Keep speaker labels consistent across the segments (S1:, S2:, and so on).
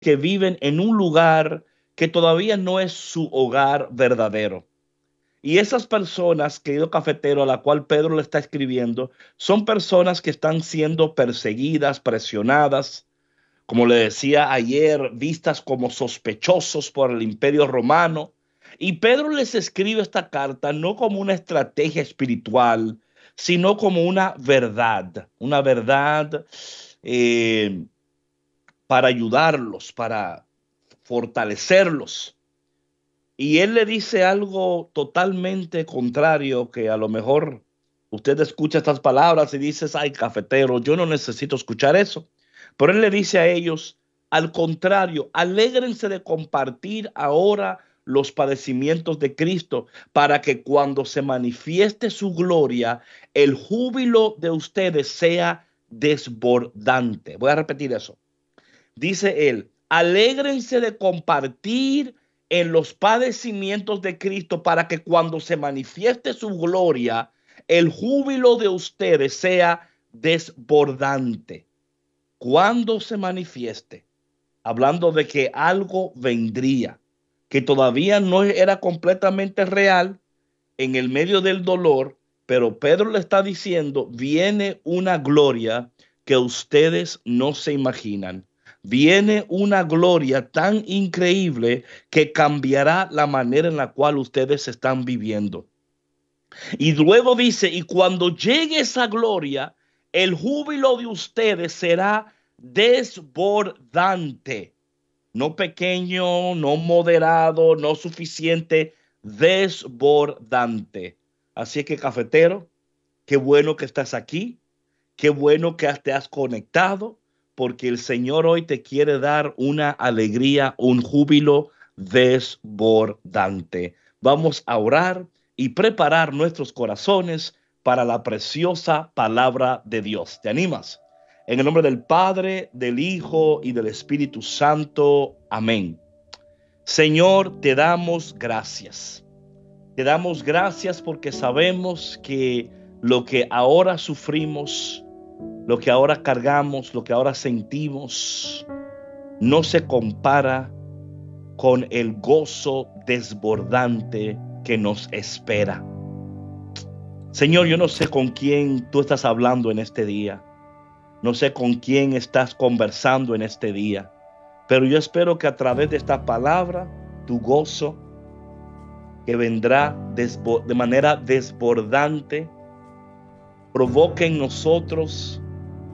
S1: que viven en un lugar que todavía no es su hogar verdadero. Y esas personas, querido cafetero, a la cual Pedro le está escribiendo, son personas que están siendo perseguidas, presionadas, como le decía ayer, vistas como sospechosos por el Imperio Romano. Y Pedro les escribe esta carta no como una estrategia espiritual, sino como una verdad eh, para ayudarlos, para fortalecerlos. Y él le dice algo totalmente contrario que a lo mejor usted escucha estas palabras y dice, ay, cafetero, yo no necesito escuchar eso. Pero él le dice a ellos, al contrario, alégrense de compartir ahora los padecimientos de Cristo para que cuando se manifieste su gloria, el júbilo de ustedes sea desbordante. Voy a repetir eso. Dice él, alégrense de compartir en los padecimientos de Cristo para que cuando se manifieste su gloria, el júbilo de ustedes sea desbordante. Cuando se manifieste, hablando de que algo vendría, que todavía no era completamente real en el medio del dolor, pero Pedro le está diciendo, viene una gloria que ustedes no se imaginan. Viene una gloria tan increíble que cambiará la manera en la cual ustedes están viviendo. Y luego dice, y cuando llegue esa gloria, el júbilo de ustedes será desbordante. No pequeño, no moderado, no suficiente, desbordante. Así que cafetero, qué bueno que estás aquí, qué bueno que te has conectado, porque el Señor hoy te quiere dar una alegría, un júbilo desbordante. Vamos a orar y preparar nuestros corazones para la preciosa palabra de Dios. ¿Te animas? En el nombre del Padre, del Hijo y del Espíritu Santo. Amén. Señor, te damos gracias. Te damos gracias porque sabemos que lo que ahora sufrimos, lo que ahora cargamos, lo que ahora sentimos, no se compara con el gozo desbordante que nos espera. Señor, yo no sé con quién tú estás hablando en este día. No sé con quién estás conversando en este día. Pero yo espero que a través de esta palabra, tu gozo, que vendrá de manera desbordante, provoque en nosotros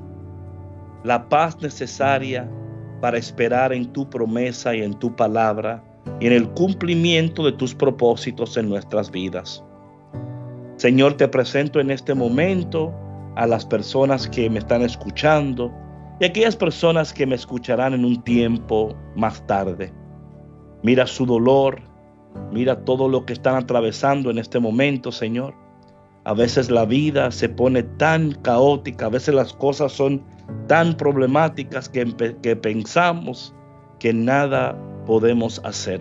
S1: la paz necesaria para esperar en tu promesa y en tu palabra y en el cumplimiento de tus propósitos en nuestras vidas. Señor, te presento en este momento a las personas que me están escuchando y a aquellas personas que me escucharán en un tiempo más tarde. Mira su dolor, mira todo lo que están atravesando en este momento, Señor. A veces la vida se pone tan caótica, a veces las cosas son tan problemáticas que pensamos que nada podemos hacer.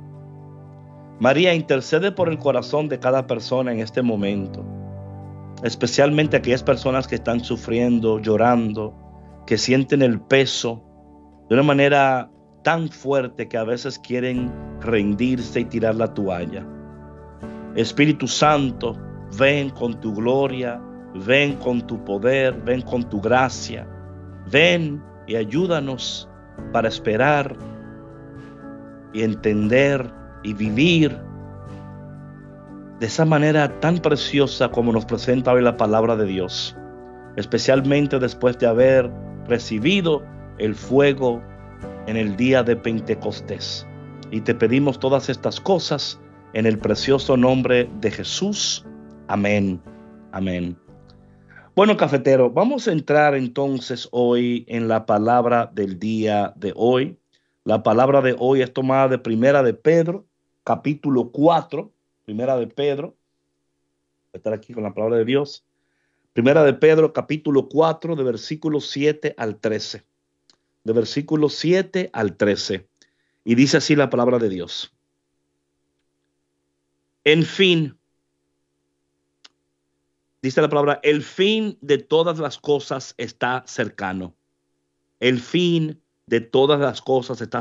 S1: María, intercede por el corazón de cada persona en este momento, especialmente aquellas personas que están sufriendo, llorando, que sienten el peso de una manera tan fuerte que a veces quieren rendirse y tirar la toalla. Espíritu Santo, ven con tu gloria, ven con tu poder, ven con tu gracia. Ven y ayúdanos para esperar y entender y vivir de esa manera tan preciosa como nos presenta hoy la palabra de Dios, especialmente después de haber recibido el fuego en el día de Pentecostés. Y te pedimos todas estas cosas en el precioso nombre de Jesús. Amén. Amén. Bueno, cafetero, vamos a entrar entonces hoy en la palabra del día de hoy. La palabra de hoy es tomada de Primera de Pedro, capítulo 4. Primera de Pedro, voy a estar aquí con la palabra de Dios. Primera de Pedro, capítulo 4, de versículos 7 al 13. De versículos 7 al 13. Y dice así la palabra de Dios. En fin, dice la palabra, el fin de todas las cosas está cercano. El fin de todas las cosas está